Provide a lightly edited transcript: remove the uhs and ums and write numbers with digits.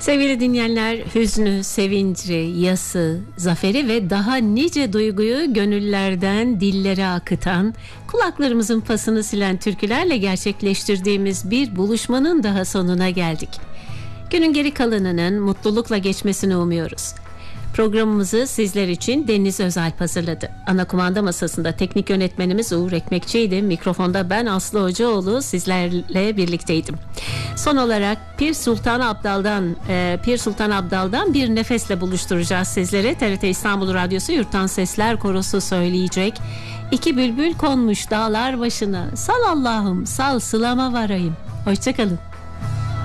Sevgili dinleyenler, hüznü, sevinci, yası, zaferi ve daha nice duyguyu gönüllerden dillere akıtan, kulaklarımızın pasını silen türkülerle gerçekleştirdiğimiz bir buluşmanın daha sonuna geldik. Günün geri kalanının mutlulukla geçmesini umuyoruz. Programımızı sizler için Deniz Özalp hazırladı. Ana kumanda masasında teknik yönetmenimiz Uğur Ekmekçi'ydi. Mikrofonda ben Aslı Hocaoğlu sizlerle birlikteydim. Son olarak Pir Sultan Abdal'dan bir nefesle buluşturacağız sizlere. TRT İstanbul Radyosu Yurttan Sesler Korosu söyleyecek. İki bülbül konmuş dağlar başına. Sal Allah'ım sal sılama varayım. Hoşçakalın.